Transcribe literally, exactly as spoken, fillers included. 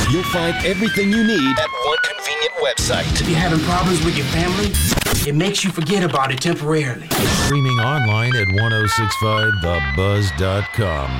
You'll find everything you need at one convenient website. If you're having problems with your family, it makes you forget about it temporarily. Streaming online at ten sixty-five the buzz dot com.